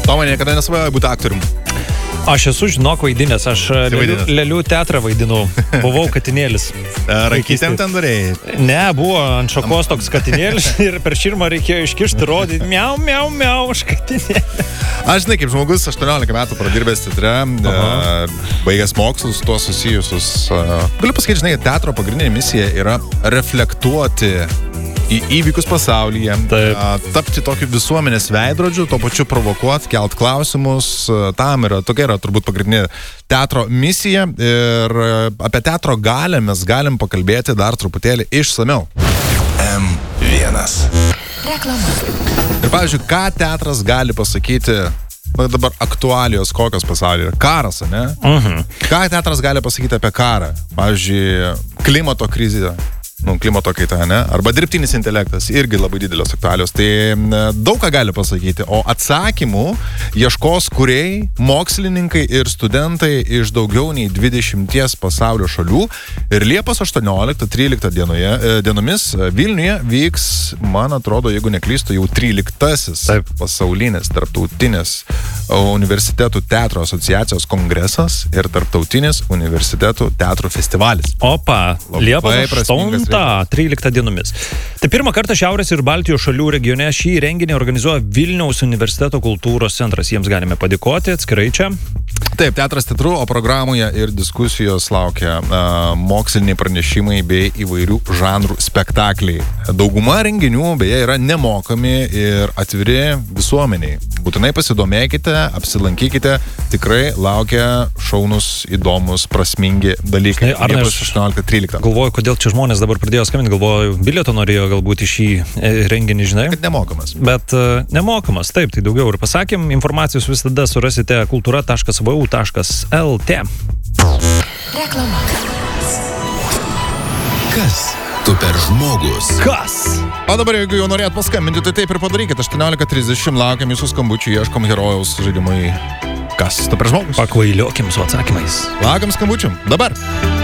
Tomai, niekada nesvajojai būti aktorium. Aš esu, žinok, vaidinęs. Aš Lėlių teatrą vaidinau. Buvau katinėlis. Rankytėm ten darėjai? Ne, buvo ant šakos toks katinėlis ir per širmą reikėjo iškišti, rodyti miau, miau, miau, aš katinėlį. Aš žinai, kaip žmogus 18 metų pradirbęs teatre, baigęs mokslus, tuo susijusius. Galiu pasakyti, žinai, teatro pagrindinė misija yra reflektuoti į įvykius pasaulyje, tapti tokiu visuomenės veidrodžiu, to pačiu provokuoti, kelt klausimus, tokia yra turbūt pagrindinė teatro misija ir apie teatro galią mes galim pakalbėti dar truputėlį išsamiau. M1. Reklama. Ir pavyzdžiui, ką teatras gali pasakyti, dabar aktualijos kokios pasaulyje yra? Karas, ne? Ką teatras gali pasakyti apie karą? Pavyzdžiui, klimato krizę. Klimato kaita, ne? Arba dirbtinis intelektas, irgi labai didelės aktualios. Tai daug ką gali pasakyti, o atsakymų ieškos kūrėjai, mokslininkai ir studentai iš daugiau nei 20 pasaulio šalių. Ir Liepos 18-13 dienomis Vilniuje vyks, man atrodo, jeigu neklystu, jau 13-asis pasaulinis tarptautinės universitetų teatro asociacijos kongresas ir tarptautinis universitetų teatro festivalis. Opa, Liepos 13 dienomis. Tai pirmą kartą Šiaurės ir Baltijos šalių regione šį renginį organizuoja Vilniaus universiteto kultūros centras. Jiems galime padėkoti atskirai čia. Taip, teatras teatru, o programoje ir diskusijos laukia moksliniai pranešimai bei įvairių žanrų spektakliai. Dauguma renginių beje yra nemokami ir atviri visuomeniai. Būtinai pasidomėkite, apsilankykite, tikrai laukia šaunus, įdomus, prasmingi dalykai. Liepos 18-13. Galvoju, kodėl čia žmonės dabar pradėjo skambinti, galvoju, bilieto norėjo galbūt į šį renginį, žinai. Kad nemokamas. Bet nemokamas, taip, tai daugiau ir pasakėm. Informacijos visada surasite kultūra.vu.lt. Reklama. Kas tu per žmogus? Kas? O dabar, jeigu jau norėt paskambinti, tai taip ir padarykit. 18:30 laukiam jūsų skambučių, ieškom herojaus žaidimui. Kas tu per žmogus? Pakvailiokim su atsakymais. Laukiam skambučių. Dabar.